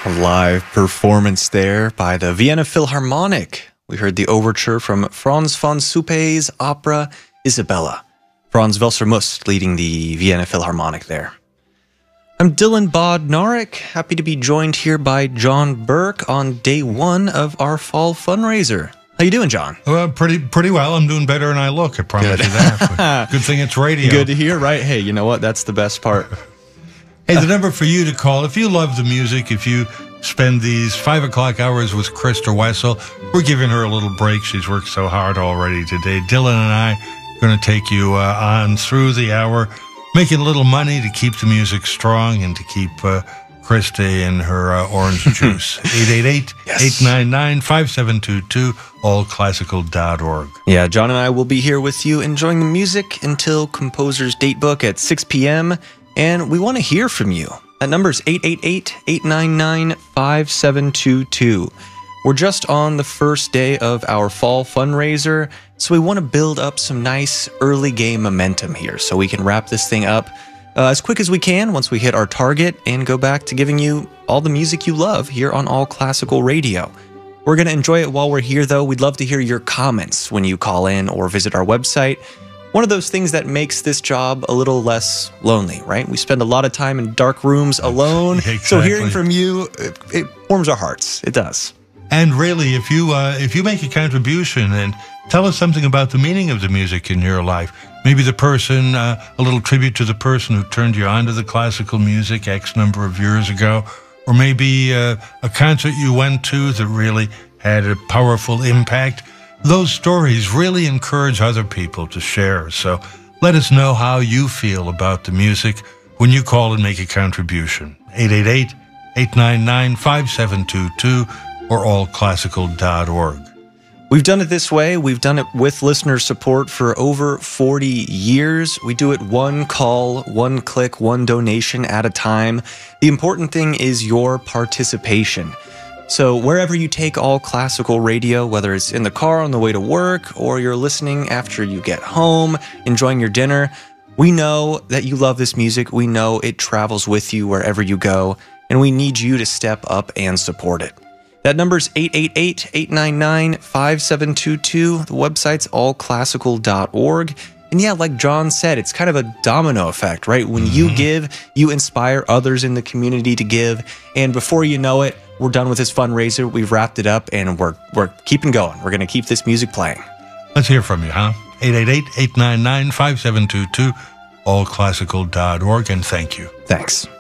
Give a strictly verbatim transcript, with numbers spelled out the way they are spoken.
A live performance there by the Vienna Philharmonic. We heard the overture from Franz von Suppé's opera Isabella. Franz Welser-Muss leading the Vienna Philharmonic there. I'm Dylan Bodnarik, happy to be joined here by John Burke on day one of our fall fundraiser. How you doing, John? Well, pretty pretty well. I'm doing better than I look, I promise Good. you that. Good thing it's radio. Good to hear, right? Hey, you know what? That's the best part. Hey, the number for you to call, if you love the music, if you spend these five o'clock hours with Krista Wessel, we're giving her a little break. She's worked so hard already today. Dylan and I are going to take you uh, on through the hour, making a little money to keep the music strong and to keep uh, Krista in her uh, orange juice. eight eight eight, eight nine nine, five seven two two, all classical dot org. Yeah, John and I will be here with you enjoying the music until Composer's Datebook at six p.m., and we want to hear from you. That number is eight eight eight, eight nine nine, five seven two two. We're just on the first day of our fall fundraiser, so we want to build up some nice early game momentum here so we can wrap this thing up uh, as quick as we can once we hit our target and go back to giving you all the music you love here on All Classical Radio. We're going to enjoy it while we're here, though. We'd love to hear your comments when you call in or visit our website. One of those things that makes this job a little less lonely, right? We spend a lot of time in dark rooms alone, Exactly. so hearing from you, it, it warms our hearts. It does. And really, if you uh, if you make a contribution and tell us something about the meaning of the music in your life, maybe the person, uh, a little tribute to the person who turned you on to the classical music X number of years ago, or maybe uh, a concert you went to that really had a powerful impact. Those stories really encourage other people to share. So let us know how you feel about the music when you call and make a contribution. eight eight eight, eight nine nine, five seven two two or all classical dot org. We've done it this way. We've done it with listener support for over forty years. We do it one call, one click, one donation at a time. The important thing is your participation. So wherever you take All Classical Radio, whether it's in the car on the way to work or you're listening after you get home, enjoying your dinner, we know that you love this music. We know it travels with you wherever you go, and we need you to step up and support it. That number is eight eight eight, eight nine nine, five seven two two. The website's all classical dot org. And yeah, like John said, it's kind of a domino effect, right? When you Mm-hmm. give, you inspire others in the community to give. And before you know it, we're done with this fundraiser. We've wrapped it up, and we're we're keeping going. We're going to keep this music playing. Let's hear from you, huh? eight eight eight, eight nine nine, five seven two two, all classical dot org, and thank you. Thanks.